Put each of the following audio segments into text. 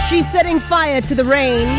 She's setting fire to the rain.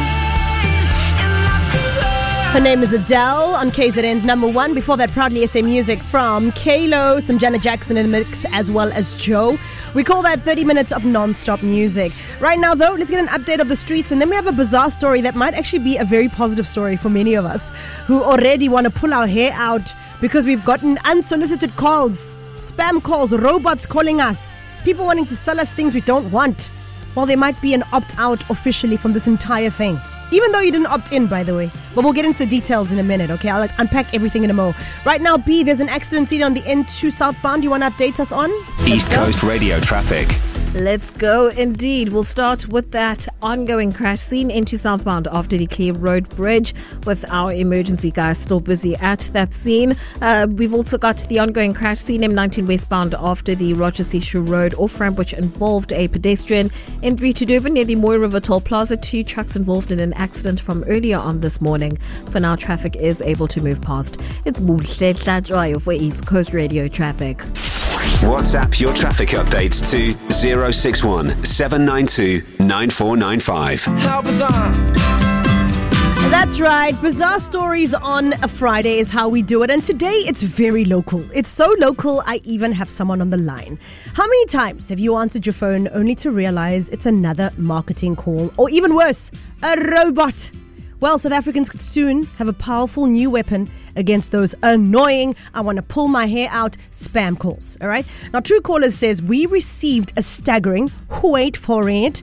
Her name is Adele on KZN's number one. Before that, proudly SA music from Kalo, some Janet Jackson in the mix, as well as Joe. We call that 30 minutes of non-stop music. Right now, though, let's get an update of the streets, and then we have a bizarre story that might actually be a very positive story for many of us who already want to pull our hair out because we've gotten unsolicited calls, spam calls, robots calling us, people wanting to sell us things we don't want. Well, there might be an opt-out officially from this entire thing. Even though you didn't opt in, by the way. But we'll get into the details in a minute, okay? I'll unpack everything in a mo. Right now, B, there's an accident scene on the N2 southbound. You want to update us on? East Coast Radio traffic. Let's go indeed. We'll start with that ongoing crash scene into southbound after the Clear Road Bridge with our emergency guys still busy at that scene. We've also got the ongoing crash scene M19 westbound after the Rochester Road off-ramp, which involved a pedestrian. N3 to Durban near the Mooi River Toll Plaza. 2 trucks involved in an accident from earlier on this morning. For now, traffic is able to move past. It's Buhle Hlatshwayo for East Coast Radio traffic. WhatsApp your traffic updates to 061 792 9495. How bizarre. That's right. Bizarre stories on a Friday is how we do it. And today it's very local. It's so local, I even have someone on the line. How many times have you answered your phone only to realize it's another marketing call? Or even worse, a robot? Well, South Africans could soon have a powerful new weapon against those annoying, I want to pull my hair out spam calls. All right. Now, Truecaller says we received a staggering, wait for it,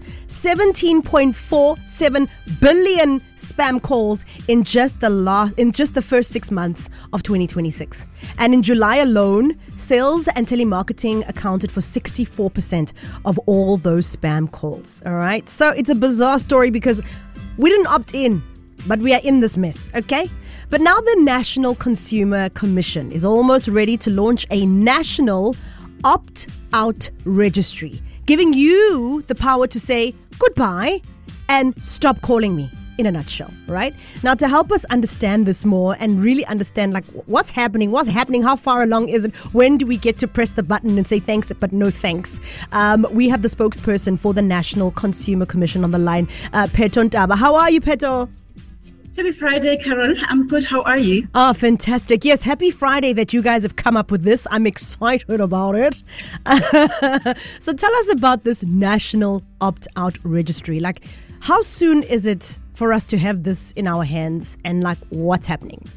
17.47 billion spam calls in just the first 6 months of 2026. And in July alone, sales and telemarketing accounted for 64% of all those spam calls. All right. So it's a bizarre story because we didn't opt in, but we are in this mess, okay? But now the National Consumer Commission is almost ready to launch a national opt-out registry, giving you the power to say goodbye and stop calling me, in a nutshell, right? Now, to help us understand this more and really understand like what's happening, how far along is it, when do we get to press the button and say thanks but no thanks, we have the spokesperson for the National Consumer Commission on the line, Pheto Ntaba. How are you, Pheto? Happy Friday, Carol. I'm good. How are you? Oh, fantastic. Yes, happy Friday that you guys have come up with this. I'm excited about it. So tell us about this national opt-out registry. Like, how soon is it for us to have this in our hands and like what's happening?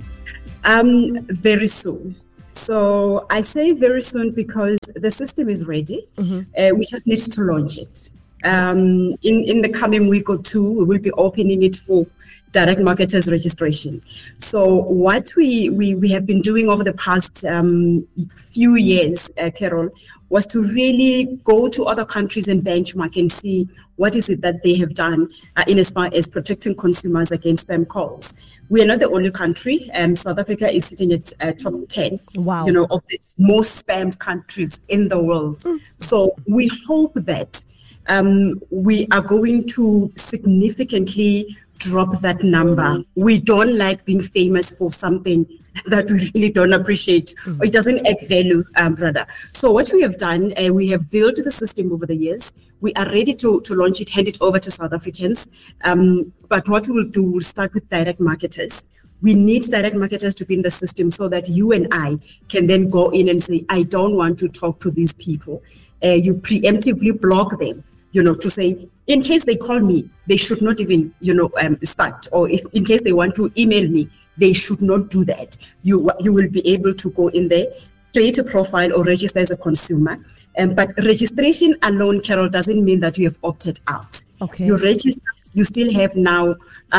Very soon. So I say very soon because the system is ready. We just need to launch it. In the coming week or two, we will be opening it for direct marketers registration. So what we have been doing over the past few years, Carol, was to really go to other countries and benchmark and see what is it that they have done in as far as protecting consumers against spam calls. We are not the only country. South Africa is sitting at top 10, wow, of the most spammed countries in the world. So we hope that we are going to significantly drop that number. We don't like being famous for something that we really don't appreciate, or it doesn't add value, rather. So what we have done, we have built the system over the years. We are ready to launch it, hand it over to South Africans. But what we will do, we'll start with direct marketers. We need direct marketers to be in the system so that you and I can then go in and say, I don't want to talk to these people. You preemptively block them, to say, in case they call me, they should not even, start. Or if in case they want to email me, they should not do that. You will be able to go in there, create a profile or register as a consumer. But registration alone, Carol, doesn't mean that you have opted out. Okay. You register, you still have now,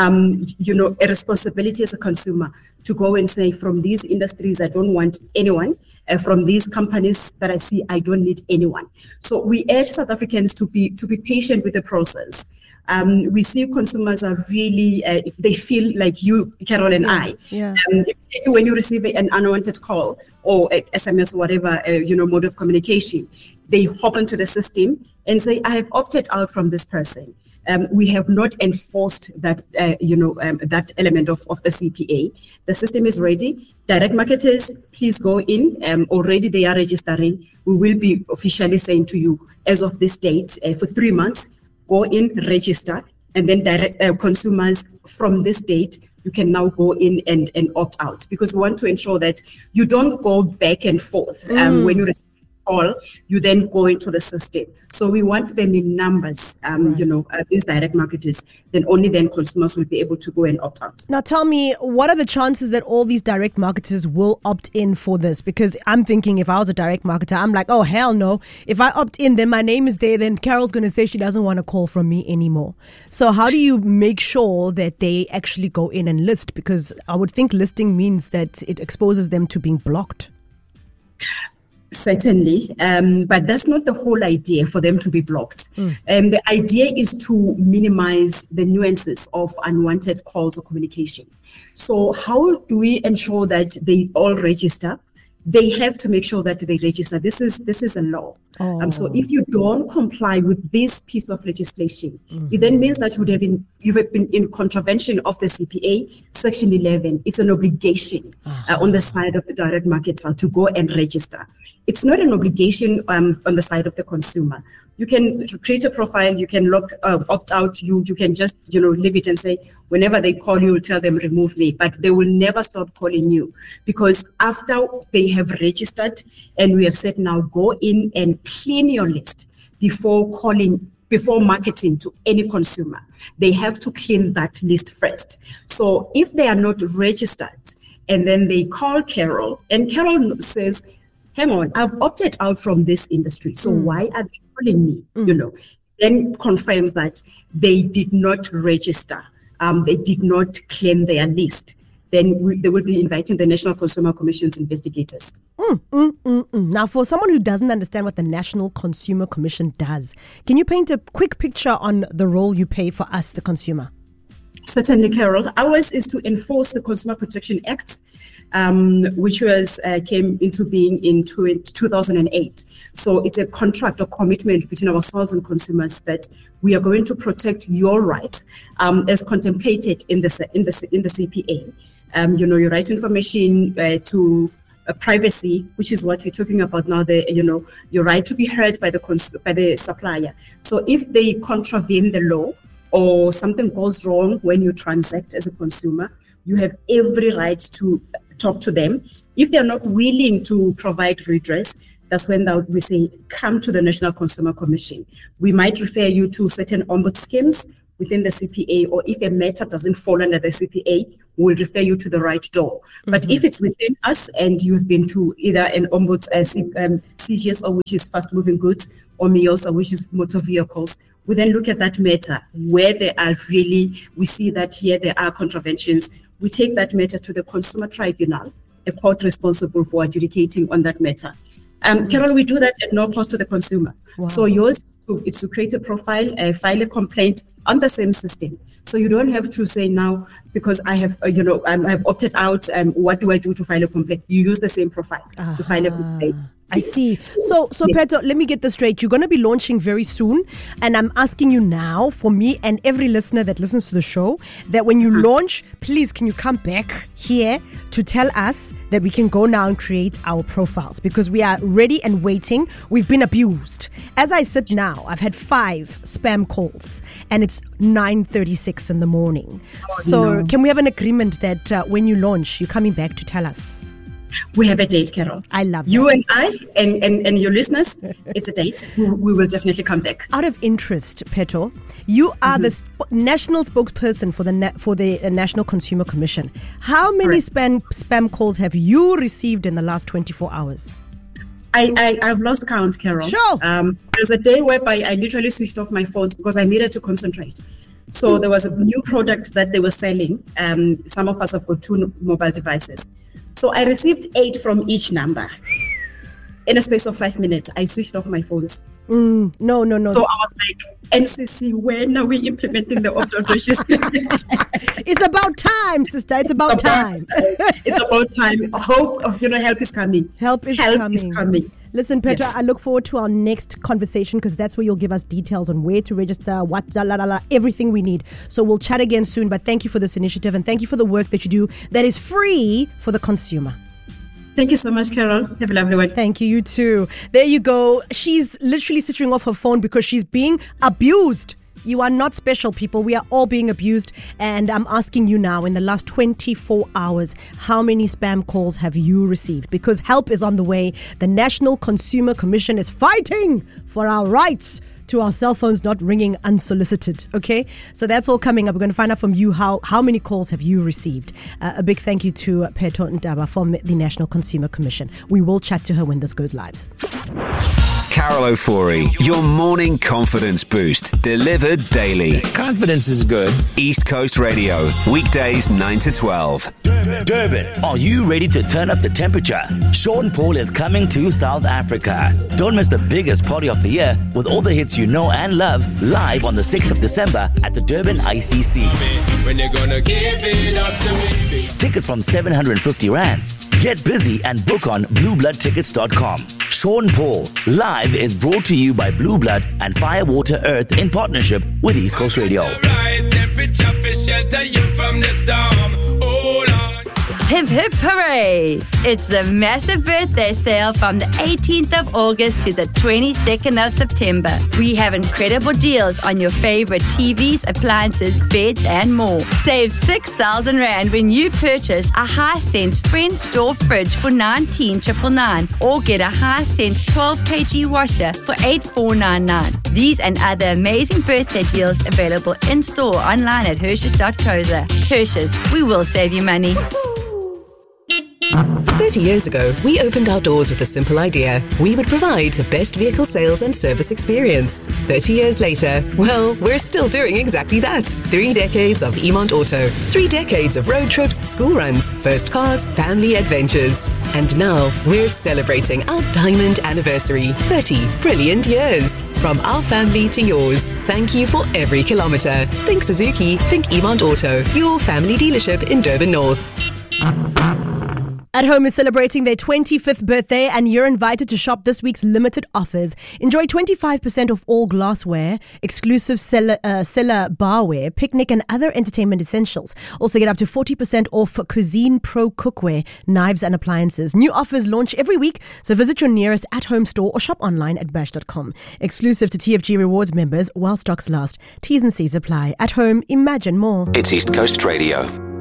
a responsibility as a consumer to go and say, from these industries, I don't want anyone. From these companies that I see, I don't need anyone. So we urge South Africans to be patient with the process. We see consumers are really, they feel like you, Carol, and I. Yeah. When you receive an unwanted call or SMS or whatever, mode of communication, they hop into the system and say, I have opted out from this person. We have not enforced that, that element of the CPA. The system is ready. Direct marketers, please go in. Already they are registering. We will be officially saying to you, as of this date, for 3 months, go in, register, and then direct consumers from this date, you can now go in and opt out, because we want to ensure that you don't go back and forth. When you receive a call, you then go into the system. So we want them in numbers, these direct marketers, then only then consumers will be able to go and opt out. Now tell me, what are the chances that all these direct marketers will opt in for this? Because I'm thinking if I was a direct marketer, I'm like, oh, hell no. If I opt in, then my name is there, then Carol's going to say she doesn't want a call from me anymore. So how do you make sure that they actually go in and list? Because I would think listing means that it exposes them to being blocked. Certainly, but that's not the whole idea for them to be blocked. The idea is to minimize the nuances of unwanted calls or communication. So how do we ensure that they all register? They have to make sure that they register. This is a law. So if you don't comply with this piece of legislation, it then means that you have been in contravention of the CPA, Section 11. It's an obligation on the side of the direct marketer to go and register. It's not an obligation on the side of the consumer. You can create a profile, you can opt out, you can just leave it and say, whenever they call you, tell them remove me, but they will never stop calling you, because after they have registered and we have said now go in and clean your list before marketing to any consumer. They have to clean that list first. So if they are not registered and then they call Carol and Carol says, hang on, I've opted out from this industry, so why are they calling me? Then confirms that they did not register, they did not claim their list. Then they will be inviting the National Consumer Commission's investigators. Now, for someone who doesn't understand what the National Consumer Commission does, can you paint a quick picture on the role you play for us, the consumer? Certainly, Carol. Ours is to enforce the Consumer Protection Act, which came into being in 2008. So it's a contract or commitment between ourselves and consumers that we are going to protect your rights as contemplated in the CPA. Your right to information, to privacy, which is what we're talking about now. Your right to be heard by the supplier. So if they contravene the law or something goes wrong when you transact as a consumer, you have every right to talk to them. If they're not willing to provide redress, that's when we say, come to the National Consumer Commission. We might refer you to certain ombud schemes within the CPA, or if a matter doesn't fall under the CPA, we'll refer you to the right door. But if it's within us and you've been to either an ombuds, CGSO, which is fast moving goods, or MIOSA, which is motor vehicles, we then look at that matter where we see that here there are contraventions. We take that matter to the Consumer Tribunal, a court responsible for adjudicating on that matter. Carol, we do that at no cost to the consumer. Wow. So yours is to create a profile, file a complaint on the same system. So you don't have to say now, because I have opted out, what do I do to file a complaint? You use the same profile to file a complaint. I see. So yes. Peto, let me get this straight. You're going to be launching very soon. And I'm asking you now, for me and every listener that listens to the show, that when you launch, please, can you come back here to tell us that we can go now and create our profiles? Because we are ready and waiting. We've been abused. As I sit now, I've had 5 spam calls and it's 9:36 in the morning. Can we have an agreement that when you launch, you're coming back to tell us? We have a date, Carol. I love you that. And I and your listeners. It's a date. We will definitely come back. Out of interest, Peto, you are the national spokesperson for the National Consumer Commission. How many spam calls have you received in the last 24 hours? I've lost count, Carol. Sure. There's a day whereby I literally switched off my phones because I needed to concentrate. So there was a new product that they were selling. Some of us have got 2 mobile devices. So I received 8 from each number. In a space of 5 minutes, I switched off my phones. No. So I was like, NCC, when are we implementing the opt-out register? It's about time, sister. It's about time. It's about time. Hope, help is coming. Help is coming. Listen, Petra, yes. I look forward to our next conversation because that's where you'll give us details on where to register, everything we need. So we'll chat again soon, but thank you for this initiative and thank you for the work that you do that is free for the consumer. Thank you so much, Carol. Have a lovely one. Thank you, you too. There you go. She's literally switching off her phone because she's being abused. You are not special, people. We are all being abused. And I'm asking you now, in the last 24 hours, how many spam calls have you received? Because help is on the way. The National Consumer Commission is fighting for our rights to our cell phones not ringing unsolicited. Okay, so that's all coming up. We're going to find out from you how many calls have you received. A big thank you to Phetho Ntaba from the National Consumer Commission. We will chat to her when this goes live. Carol Ofori, your morning confidence boost, delivered daily. Confidence is good. East Coast Radio, weekdays 9 to 12. Durban, are you ready to turn up the temperature? Sean Paul is coming to South Africa. Don't miss the biggest party of the year with all the hits you know and love live on the 6th of December at the Durban ICC. When they're gonna give it up to me. Tickets from 750 rands. Get busy and book on bluebloodtickets.com. Sean Paul Live is brought to you by Blue Blood and Firewater Earth in partnership with East Coast Radio. Right temperature for shelter you from the storm. Hold on. Hip hip hooray! It's the massive birthday sale from the 18th of August to the 22nd of September. We have incredible deals on your favorite TVs, appliances, beds and more. Save 6,000 Rand when you purchase a Hisense French door fridge for 19,999 or get a Hisense 12 kg washer for 8,499. These and other amazing birthday deals available in store online at Hershes.co.za. Hershes, we will save you money. 30 years ago, we opened our doors with a simple idea. We would provide the best vehicle sales and service experience. 30 years later, well, we're still doing exactly that. 3 decades of Emont Auto. 3 decades of road trips, school runs, first cars, family adventures. And now, we're celebrating our diamond anniversary. 30 brilliant years. From our family to yours, thank you for every kilometre. Think Suzuki, think Emont Auto, your family dealership in Durban North. At Home is celebrating their 25th birthday, and you're invited to shop this week's limited offers. Enjoy 25% off all glassware, exclusive cellar barware, picnic and other entertainment essentials. Also get up to 40% off Cuisine Pro cookware, knives and appliances. New offers launch every week, so visit your nearest At Home store or shop online at bash.com. Exclusive to TFG Rewards members while stocks last. T's and C's apply. At Home, imagine more. It's East Coast Radio.